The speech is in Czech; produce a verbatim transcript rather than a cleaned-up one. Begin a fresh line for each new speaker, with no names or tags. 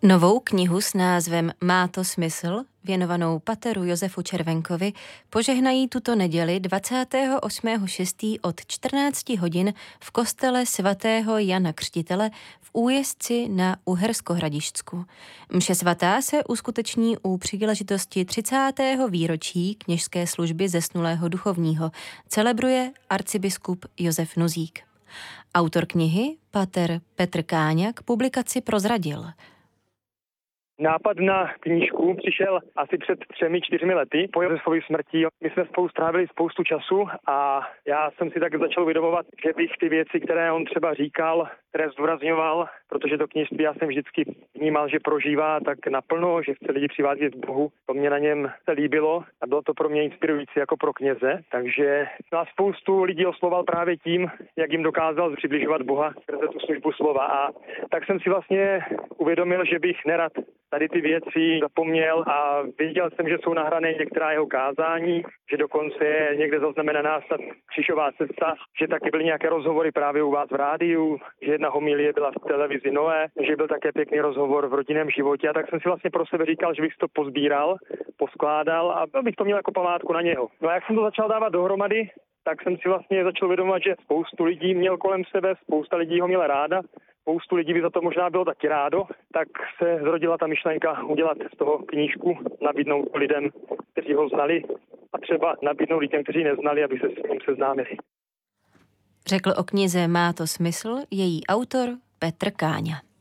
Novou knihu s názvem Má to smysl, věnovanou pateru Josefu Červenkovi, požehnají tuto neděli dvacátého osmého šestého od čtrnácti hodin v kostele svatého Jana Křtitele v Újezdci na Uherskohradišťsku. Mše svatá se uskuteční u příležitosti třicátého výročí kněžské služby zesnulého duchovního. Celebruje arcibiskup Josef Nuzík. Autor knihy, pater Petr Káňa, k publikaci prozradil.
Nápad na knížku přišel asi před třemi, čtyřmi lety po Josefově smrti. My jsme spolu strávili spoustu času a já jsem si tak začal uvědomovat, že bych ty věci, které on třeba říkal, které zdůrazňoval, protože to kněžství já jsem vždycky vnímal, že prožívá tak naplno, že chce lidi přivádět k Bohu. To mě na něm se líbilo a bylo to pro mě inspirující jako pro kněze. Takže nás spoustu lidí osloval právě tím, jak jim dokázal přibližovat Boha skrze tu službu slova. A tak jsem si vlastně uvědomil, že bych nerad tady ty věci zapomněl a viděl jsem, že jsou nahrané některá jeho kázání, že dokonce je někde zaznamenaná ta křižová cesta, že taky byly nějaké rozhovory právě u vás v rádiu, že jedna homilie byla v televizi Noé, že byl také pěkný rozhovor v rodinném životě a tak jsem si vlastně pro sebe říkal, že bych to pozbíral, poskládal a bych to měl jako památku na něho. No a jak jsem to začal dávat dohromady, tak jsem si vlastně začal uvědomovat, že spoustu lidí měl kolem sebe, spousta lidí ho měla ráda, spoustu lidí by za to možná bylo taky rádo, tak se zrodila ta myšlenka udělat z toho knížku, nabídnout lidem, kteří ho znali a třeba nabídnout lidem, kteří neznali, aby se s ním seznámili.
Řekl o knize Má to smysl její autor Petr Káňa.